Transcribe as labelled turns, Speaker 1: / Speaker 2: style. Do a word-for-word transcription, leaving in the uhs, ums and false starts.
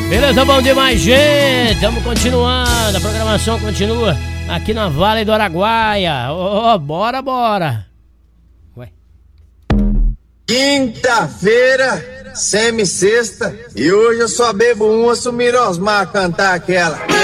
Speaker 1: Beleza, bom demais, gente. Estamos continuando, a programação continua aqui na Vale do Araguaia. Ó, oh, bora, bora. Ué.
Speaker 2: Quinta-feira, semi-sexta, e hoje eu só bebo uma, Sumirosmar cantar aquela.